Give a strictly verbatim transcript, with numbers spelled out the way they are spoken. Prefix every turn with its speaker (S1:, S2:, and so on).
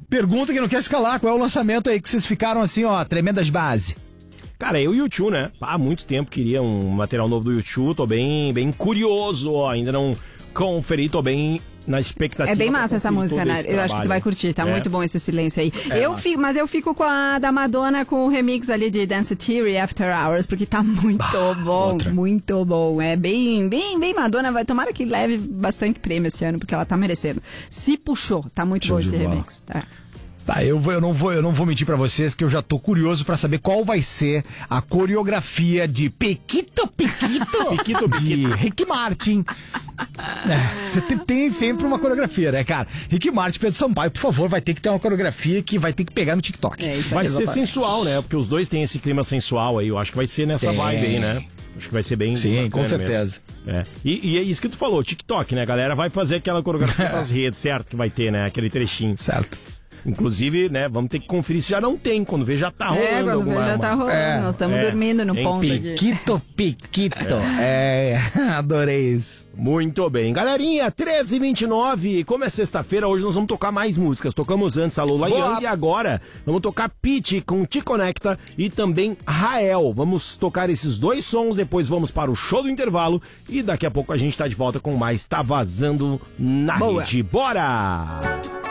S1: pergunta que não quer se calar, qual é o lançamento aí que vocês ficaram assim, ó, tremendas base?
S2: Cara, eu e o U dois, né? Há muito tempo queria um material novo do U dois, tô bem, bem curioso, ó, ainda não conferi, tô bem na expectativa.
S3: É bem massa essa música, né? Eu acho que tu vai curtir, tá é. muito bom esse silêncio aí. É eu fico, mas eu fico com a da Madonna com o remix ali de Dance Theory After Hours, porque tá muito bah, bom, outra. muito bom. É bem, bem, bem Madonna, vai tomara que leve bastante prêmio esse ano, porque ela tá merecendo. Se puxou, tá muito Show bom esse bola. remix. É.
S1: Tá, eu, vou, eu, não vou, eu não vou mentir pra vocês que eu já tô curioso pra saber qual vai ser a coreografia de Pequito Pequito, Pequito, de Rick Martin. Você é, tem, tem sempre uma coreografia, né, cara? Rick Martin, Pedro Sampaio, por favor, vai ter que ter uma coreografia que vai ter que pegar no TikTok.
S2: É, vai ser sensual, né? Porque os dois têm esse clima sensual aí. Eu acho que vai ser nessa tem. vibe aí, né? Acho que vai ser bem...
S1: Sim, com certeza.
S2: É. E, e é isso que tu falou, TikTok, né? A galera vai fazer aquela coreografia nas redes, certo? Que vai ter, né? Aquele trechinho.
S1: Certo.
S2: Inclusive, né, vamos ter que conferir se já não tem, quando vê já tá rolando.
S3: É, quando
S2: alguma,
S3: vê já tá rolando, é, nós estamos é, dormindo no ponto aqui.
S1: Piquito, piquito, é. é, adorei isso.
S2: Muito bem, galerinha, treze e vinte e nove, como é sexta-feira, hoje nós vamos tocar mais músicas, tocamos antes a Lola Young e agora vamos tocar Pitty com Te Conecta e também Rael, vamos tocar esses dois sons, depois vamos para o show do intervalo e daqui a pouco a gente tá de volta com mais Tá Vazando na Boa. Rede, bora!